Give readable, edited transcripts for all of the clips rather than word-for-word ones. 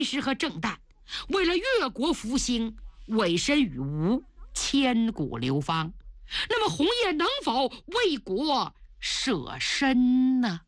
师和郑旦为了越国复兴，委身于吴，千古流芳。那么红叶能否为国舍身呢？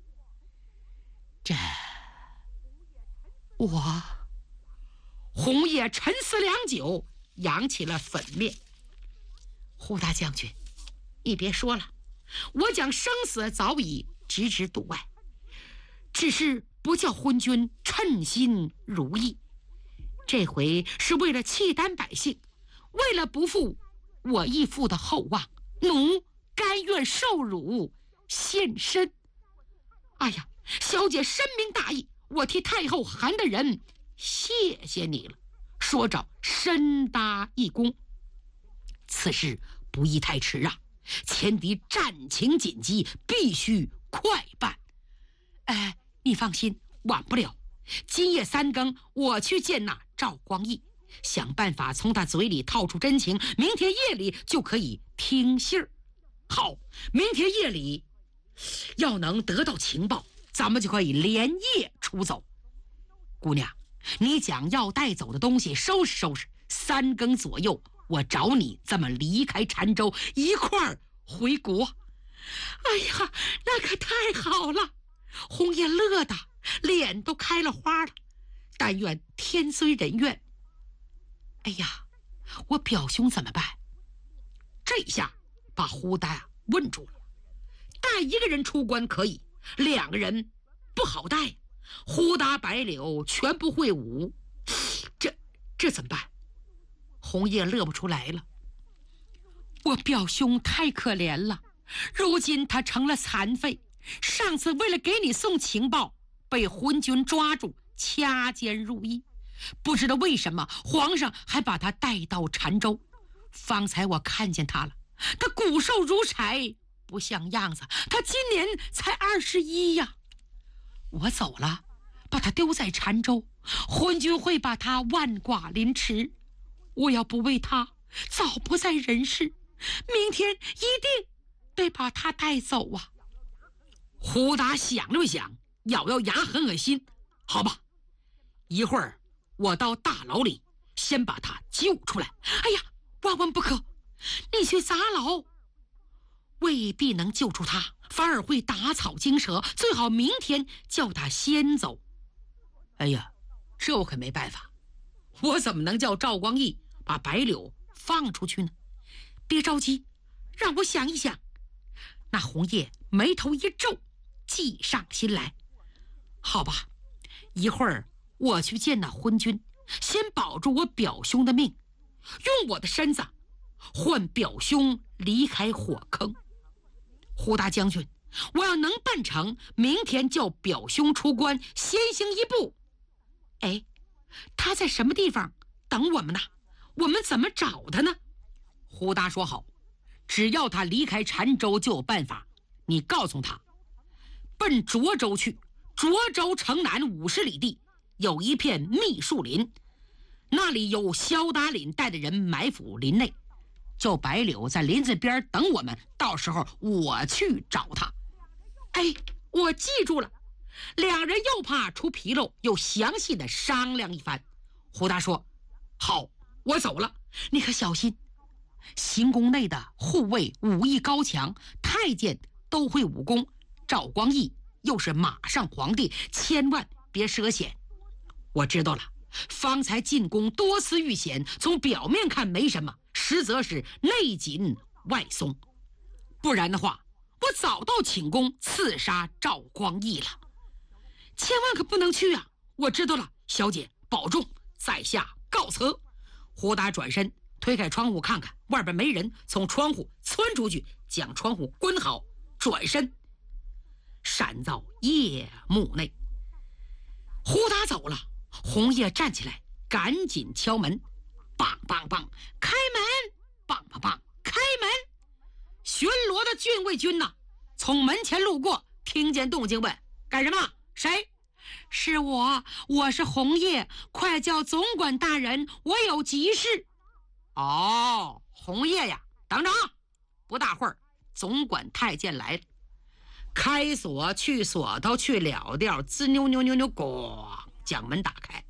红叶沉思良久，扬起了粉面。胡大将军，你别说了，我将生死早已置之度外，只是不叫昏君称心如意。这回是为了契丹百姓，为了不负我义父的厚望，奴甘愿受辱献身。哎呀，小姐深明大义，我替太后韩大人谢谢你了。说着深答一躬。此事不宜太迟啊，前敌战情紧急，必须快办。你放心，晚不了。今夜3更，我去见那赵光义，想办法从他嘴里套出真情，明天夜里就可以听信儿。好，明天夜里要能得到情报，咱们就可以连夜出走。姑娘，你将要带走的东西收拾收拾，3更左右我找你，咱们离开澶州，一块儿回国。哎呀，那可太好了！红叶乐的脸都开了花了。但愿天虽人愿。哎呀，我表兄怎么办？这下把胡大问住了。带一个人出关可以，2个人不好带。胡达白柳全不会武，这怎么办？红叶乐不出来了。我表兄太可怜了，如今他成了残废，上次为了给你送情报，被昏君抓住，掐尖入狱。不知道为什么皇上还把他带到澶州。方才我看见他了，他骨瘦如柴，不像样子。他今年才21呀。我走了，把他丢在澶州，昏君会把他万剐凌迟。我要不为他，早不在人世。明天一定得把他带走啊！胡达想了想，咬牙狠狠心，好吧，一会儿我到大牢里先把他救出来。哎呀，万万不可！你去砸牢，未必能救出他，反而会打草惊蛇。最好明天叫他先走。哎呀，这我可没办法，我怎么能叫赵光义把白柳放出去呢？别着急，让我想一想。那红叶眉头一皱，计上心来。好吧，一会儿我去见那昏君，先保住我表兄的命，用我的身子换表兄离开火坑。胡大将军，我要能办成，明天叫表兄出关，先行一步。他在什么地方等我们呢？我们怎么找他呢？胡达说好，只要他离开澶州就有办法。你告诉他，奔涿州去，涿州城南50里地有一片密树林，那里有萧达岭带的人埋伏林内，叫白柳在林子边等我们，到时候我去找他。我记住了。2人又怕出纰漏，又详细的商量一番。胡达说，好，我走了，你可小心，行宫内的护卫武艺高强，太监都会武功，赵光义又是马上皇帝，千万别涉险。我知道了，方才进宫多次遇险，从表面看没什么，实则是内紧外松，不然的话我早到寝宫刺杀赵光义了。千万可不能去啊！我知道了，小姐保重，在下告辞。胡达转身推开窗户看看外边没人，从窗户窜出去，将窗户关好，转身闪到夜幕内。胡达走了，红叶站起来，赶紧敲门，梆梆梆，开门！梆梆梆，开门！巡逻的禁卫军呢，从门前路过，听见动静问，干什么？谁？是我是红叶，快叫总管大人，我有急事。哦，红叶呀，等等。不大会儿，总管太监来了，开锁去锁头去了调，滋扭扭扭扭，咣，将门打开。